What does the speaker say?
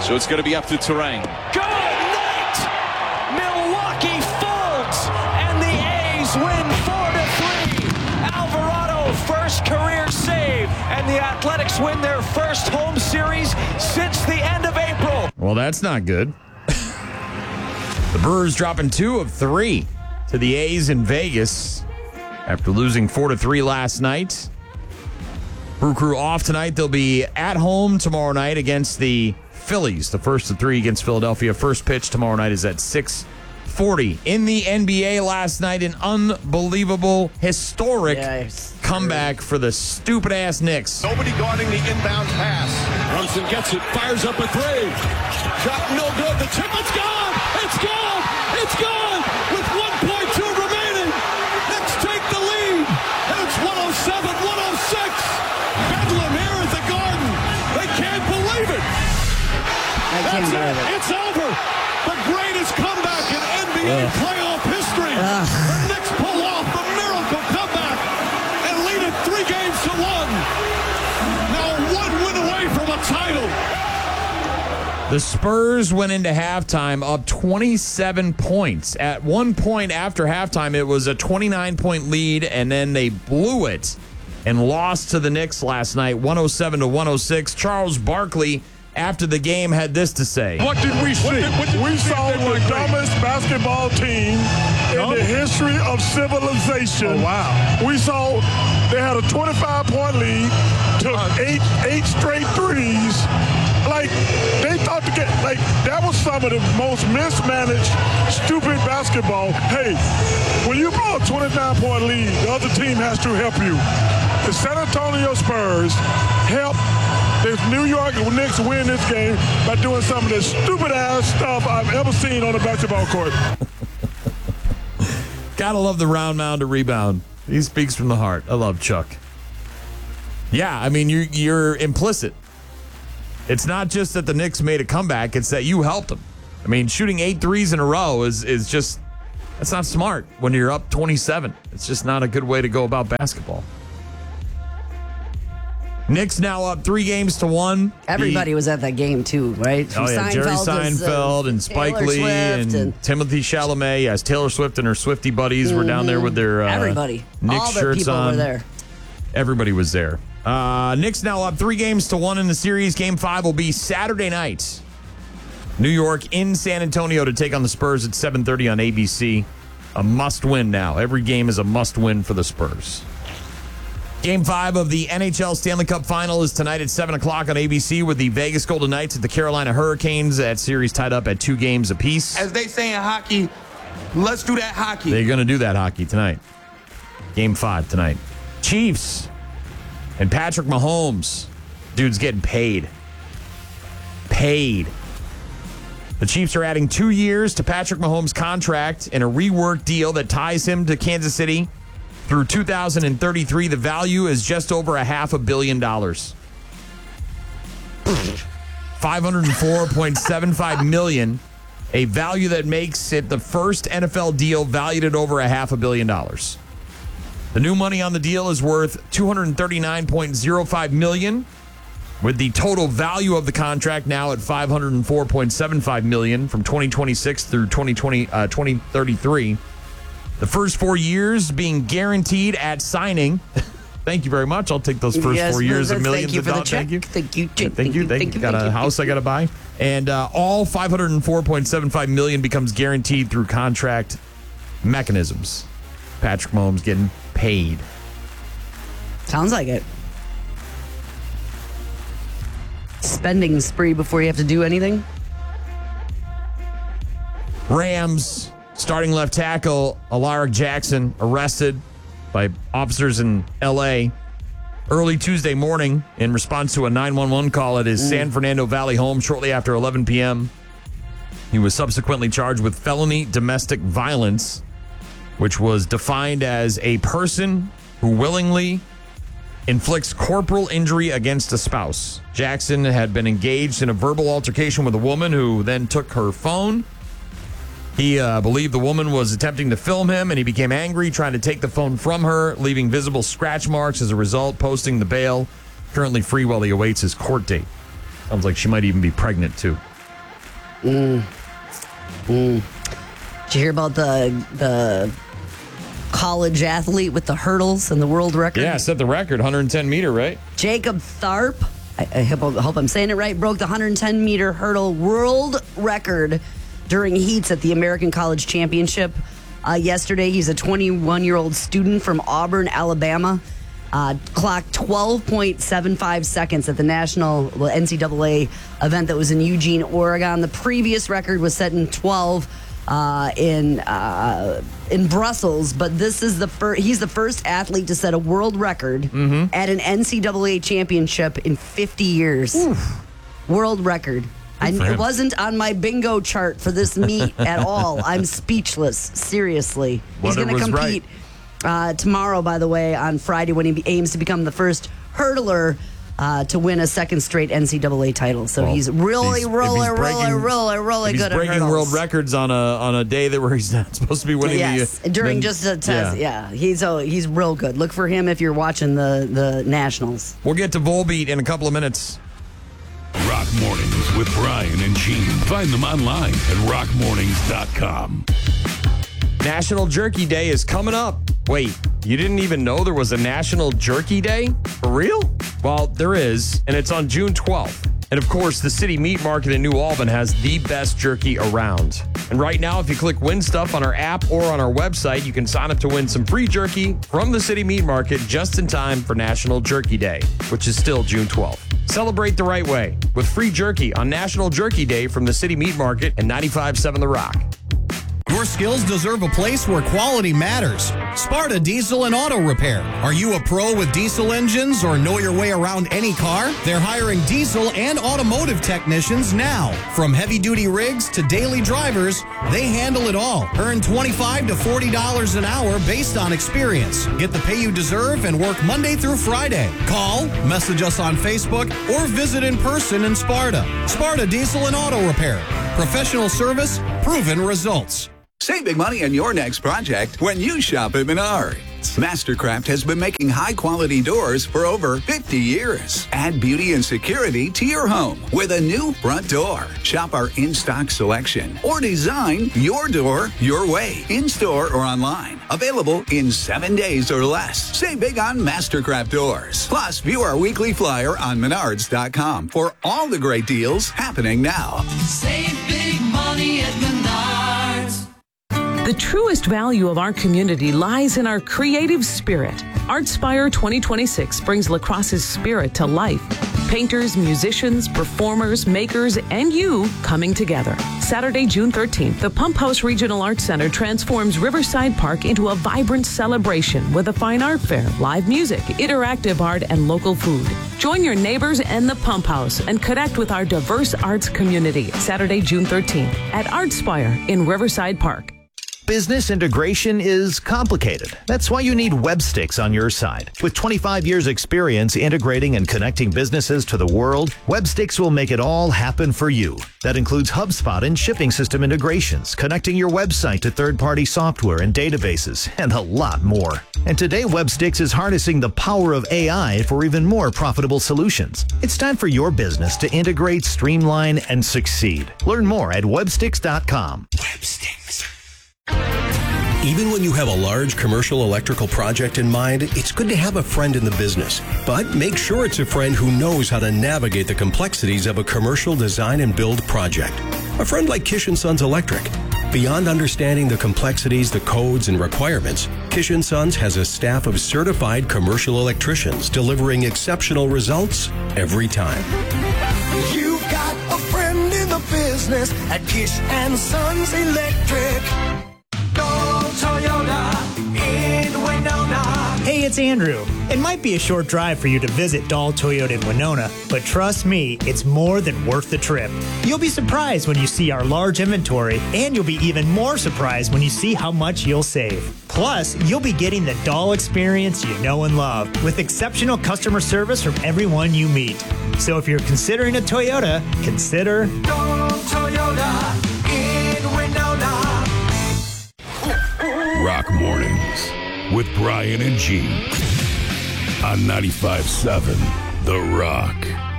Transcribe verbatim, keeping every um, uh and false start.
So it's going to be up to Terang. Good night! Milwaukee folds, and the A's win four to three. Alvarado, first career save, and the Athletics win their first home series since the end of April. Well, that's not good. The Brewers dropping two of three to the A's in Vegas after losing four to three last night. Brew Crew off tonight. They'll be at home tomorrow night against the Phillies. The first of three against Philadelphia. First pitch tomorrow night is at six forty. In the N B A last night, an unbelievable, historic yes. comeback for the stupid-ass Knicks. Nobody guarding the inbound pass. Brunson gets it, fires up a three. Shot no good. The tip, it's gone. It's gone. It's gone. With one point two remaining. Knicks take the lead. And it's one oh seven one oh six. Bedlam here at the Garden. They can't believe it. I can't That's believe it. it. It's over. The greatest comeback in N B A Ugh. playoff history. Ugh. The Knicks pull off the miracle comeback and lead it three games to one. Now one win away from a title. The Spurs went into halftime up twenty-seven points. At one point after halftime, it was a twenty-nine point lead, and then they blew it and lost to the Knicks last night, one oh seven to one oh six. Charles Barkley, after the game, had this to say. What did we see? What did- what did we we see saw that the were great? dumbest basketball team No. in the history of civilization. Oh, wow. We saw they had a twenty-five point lead, took Uh, eight eight straight threes. Like, they thought to get, like, that was some of the most mismanaged, stupid basketball. Hey, when you blow a twenty-nine point lead, the other team has to help you. The San Antonio Spurs help the New York Knicks win this game by doing some of the stupid-ass stuff I've ever seen on a basketball court. Gotta love the round mound to rebound. He speaks from the heart. I love Chuck. Yeah, I mean, you're, you're implicit. It's not just that the Knicks made a comeback, it's that you helped them. I mean, shooting eight threes in a row is, is just, that's not smart when you're up twenty-seven. It's just not a good way to go about basketball. Knicks now up three games to one. Everybody The- was at that game, too, right? Oh, From yeah, Jerry Seinfeld to, Seinfeld uh, and Spike Taylor Lee Swift and, and Timothy Chalamet. Yes, Taylor Swift and her Swiftie buddies were down there with their uh, everybody. Knicks All the shirts people on. were there. Everybody was there. Uh, Knicks now up three games to one in the series. Game five will be Saturday night. New York in San Antonio to take on the Spurs at seven thirty on A B C. A must-win now. Every game is a must-win for the Spurs. Game five of the N H L Stanley Cup Final is tonight at seven o'clock on A B C with the Vegas Golden Knights at the Carolina Hurricanes. That series tied up at two games apiece. As they say in hockey, let's do that hockey. They're going to do that hockey tonight. Game five tonight. Chiefs and Patrick Mahomes. Dude's getting paid. Paid. The Chiefs are adding two years to Patrick Mahomes' contract in a reworked deal that ties him to Kansas City through two thousand thirty-three. The value is just over a half a billion dollars. five hundred four point seven five million dollars. A value that makes it the first N F L deal valued at over a half a billion dollars. The new money on the deal is worth two hundred thirty-nine point oh five million dollars, with the total value of the contract now at five hundred four point seven five million dollars from twenty twenty-six through twenty twenty, uh, twenty thirty-three. The first four years being guaranteed at signing. Thank you very much. I'll take those first Yes, four years of thank millions you of for the dollars. check. Thank you. Thank you. Yeah, Thank you. Thank you. Got a thank you. house I got to buy. And uh, all five hundred four point seven five million dollars becomes guaranteed through contract mechanisms. Patrick Mahomes getting paid. Sounds like it. Spending spree before you have to do anything. Rams starting left tackle Alaric Jackson arrested by officers in L A early Tuesday morning in response to a nine one one call at his San Fernando Valley home shortly after eleven p.m. He was subsequently charged with felony domestic violence, which was defined as a person who willingly inflicts corporal injury against a spouse. Jackson had been engaged in a verbal altercation with a woman who then took her phone. He uh, believed the woman was attempting to film him, and he became angry, trying to take the phone from her, leaving visible scratch marks as a result, posting the bail. Currently free while he awaits his court date. Sounds like she might even be pregnant, too. Mm. Mm. Did you hear about the the college athlete with the hurdles and the world record? Yeah, set the record, one hundred ten meter, right? Jacob Tharp, I, I hope, I hope I'm saying it right, broke the one hundred ten meter hurdle world record during heats at the American College Championship uh, yesterday. He's a twenty-one-year-old student from Auburn, Alabama. Uh, clocked twelve point seven five seconds at the national well, N C double A event that was in Eugene, Oregon. The previous record was set in twelve uh, in uh, in Brussels, but this is the first. He's the first athlete to set a world record mm-hmm. at an N C double A championship in fifty years. Oof. World record. I, it wasn't on my bingo chart for this meet at all. I'm speechless. Seriously, he's going to compete. Right. Uh, tomorrow, by the way, on Friday, when he aims to become the first hurdler uh, to win a second straight N C double A title. So well, he's really, he's, really, breaking, really, really, really good at hurdles. He's breaking world records on a on a day that where he's not supposed to be winning. Yes, the, during then, just a test. Yeah, yeah he's oh, he's real good. Look for him if you're watching the, the Nationals. We'll get to Volbeat in a couple of minutes. Rock Mornings with Brian and Gene. Find them online at rock mornings dot com. National Jerky Day is coming up. Wait, you didn't even know there was a National Jerky Day? For real? Well, there is, and it's on June twelfth. And of course, the City Meat Market in New Albin has the best jerky around. And right now, if you click Win Stuff on our app or on our website, you can sign up to win some free jerky from the City Meat Market just in time for National Jerky Day, which is still June twelfth. Celebrate the right way with free jerky on National Jerky Day from the City Meat Market and ninety-five point seven The Rock. Your skills deserve a place where quality matters. Sparta Diesel and Auto Repair. Are you a pro with diesel engines or know your way around any car? They're hiring diesel and automotive technicians now. From heavy-duty rigs to daily drivers, they handle it all. Earn twenty-five to forty dollars an hour based on experience. Get the pay you deserve and work Monday through Friday. Call, message us on Facebook, or visit in person in Sparta. Sparta Diesel and Auto Repair. Professional service, proven results. Save big money on your next project when you shop at Menards. Mastercraft has been making high-quality doors for over fifty years. Add beauty and security to your home with a new front door. Shop our in-stock selection or design your door your way, in-store or online. Available in seven days or less. Save big on Mastercraft doors. Plus, view our weekly flyer on menards dot com for all the great deals happening now. Save big money at Menards. The truest value of our community lies in our creative spirit. Artspire twenty twenty-six brings La Crosse's spirit to life. Painters, musicians, performers, makers, and you coming together. Saturday, June thirteenth, the Pump House Regional Arts Center transforms Riverside Park into a vibrant celebration with a fine art fair, live music, interactive art, and local food. Join your neighbors and the Pump House and connect with our diverse arts community. Saturday, June thirteenth at Artspire in Riverside Park. Business integration is complicated. That's why you need Webstix on your side. With twenty-five years experience integrating and connecting businesses to the world, Webstix will make it all happen for you. That includes HubSpot and shipping system integrations, connecting your website to third-party software and databases, and a lot more. And today, Webstix is harnessing the power of A I for even more profitable solutions. It's time for your business to integrate, streamline, and succeed. Learn more at webstix dot com. Webstix. Even when you have a large commercial electrical project in mind, it's good to have a friend in the business. But make sure it's a friend who knows how to navigate the complexities of a commercial design and build project. A friend like Kish and Sons Electric. Beyond understanding the complexities, the codes, and requirements, Kish and Sons has a staff of certified commercial electricians delivering exceptional results every time. You got a friend in the business at Kish and Sons Electric. Toyota in Winona. Hey, it's Andrew. It might be a short drive for you to visit Dahl Toyota in Winona, but trust me, it's more than worth the trip. You'll be surprised when you see our large inventory, and you'll be even more surprised when you see how much you'll save. Plus, you'll be getting the Dahl experience you know and love, with exceptional customer service from everyone you meet. So if you're considering a Toyota, consider Dahl Toyota in Winona. Rock Mornings with Brian and Gene on ninety-five point seven The Rock.